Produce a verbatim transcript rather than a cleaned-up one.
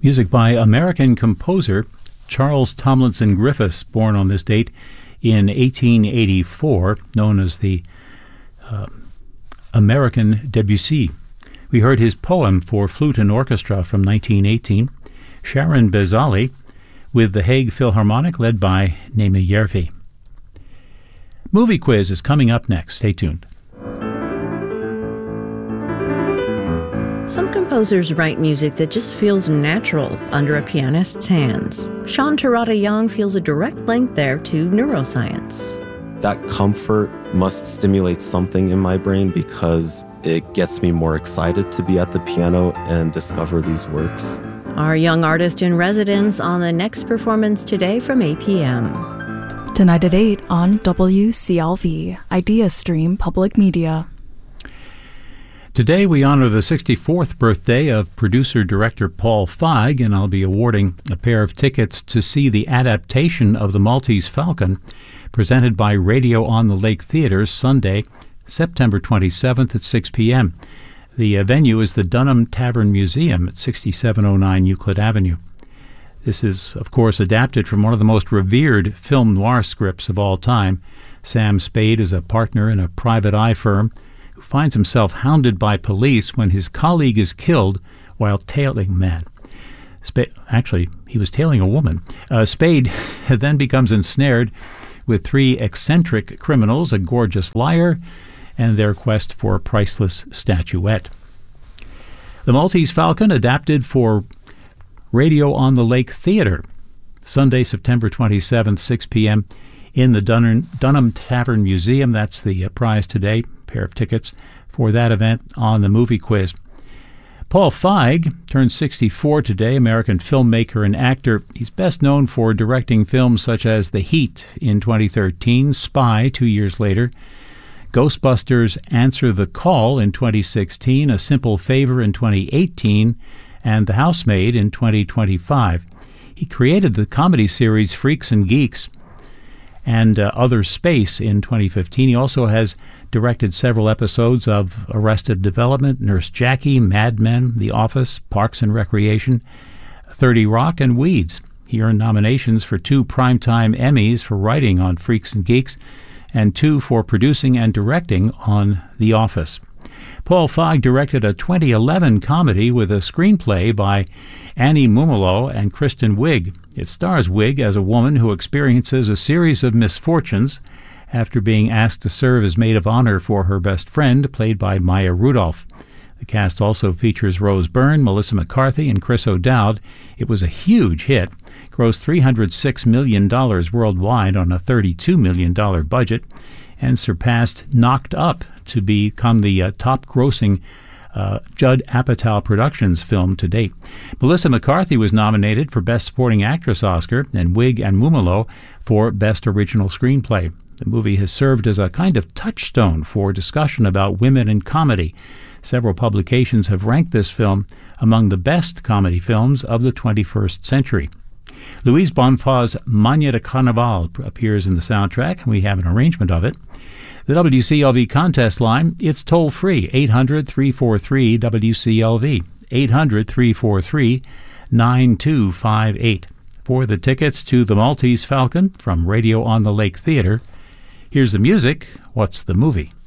Music by American composer Charles Tomlinson Griffiths, born on this date in eighteen eighty-four, known as the uh, American Debussy. We heard his poem for flute and orchestra from nineteen eighteen, Sharon Bezali, with the Hague Philharmonic led by Nemi Järvi. Movie quiz is coming up next. Stay tuned. Some composers write music that just feels natural under a pianist's hands. Sean Terada Young feels a direct link there to neuroscience. That comfort must stimulate something in my brain because it gets me more excited to be at the piano and discover these works. Our young artist in residence on the next performance today from eight p.m. Tonight at eight on W C L V, Idea Stream Public Media. Today we honor the sixty-fourth birthday of producer-director Paul Feig, and I'll be awarding a pair of tickets to see the adaptation of The Maltese Falcon, presented by Radio on the Lake Theatre, Sunday, September twenty-seventh at six p.m. The uh, venue is the Dunham Tavern Museum at sixty-seven oh nine Euclid Avenue. This is, of course, adapted from one of the most revered film noir scripts of all time. Sam Spade is a partner in a private eye firm who finds himself hounded by police when his colleague is killed while tailing man. Spade, actually, he was tailing a woman. Uh, Spade then becomes ensnared with three eccentric criminals, a gorgeous liar, and their quest for a priceless statuette. The Maltese Falcon, adapted for Radio on the Lake Theatre, Sunday, September twenty-seventh, six p.m. in the Dunham, Dunham Tavern Museum. That's the uh, prize today. Pair of tickets for that event on the movie quiz. Paul Feig turned sixty-four today, American filmmaker and actor. He's best known for directing films such as The Heat in twenty thirteen, Spy two years later, Ghostbusters Answer the Call in twenty sixteen, A Simple Favor in twenty eighteen, and The Housemaid in twenty twenty-five. He created the comedy series Freaks and Geeks and uh, Other Space in twenty fifteen. He also has directed several episodes of Arrested Development, Nurse Jackie, Mad Men, The Office, Parks and Recreation, thirty Rock, and Weeds. He earned nominations for two Primetime Emmys for writing on Freaks and Geeks and two for producing and directing on The Office. Paul Feig directed a twenty eleven comedy with a screenplay by Annie Mumolo and Kristen Wiig. It stars Wiig as a woman who experiences a series of misfortunes after being asked to serve as maid of honor for her best friend, played by Maya Rudolph. The cast also features Rose Byrne, Melissa McCarthy, and Chris O'Dowd. It was a huge hit, grossed three hundred six million dollars worldwide on a thirty-two million dollars budget, and surpassed Knocked Up to become the uh, top-grossing uh, Judd Apatow Productions film to date. Melissa McCarthy was nominated for Best Supporting Actress Oscar, and Wiig and Mumolo for Best Original Screenplay. The movie has served as a kind of touchstone for discussion about women in comedy. Several publications have ranked this film among the best comedy films of the twenty-first century. Louise Bonfant's Magna de Carnaval appears in the soundtrack, and we have an arrangement of it. The W C L V contest line, it's toll-free, eight hundred, three four three, W C L V, eight hundred, three four three, nine two five eight. For the tickets to The Maltese Falcon from Radio on the Lake Theatre, here's the music. What's the movie?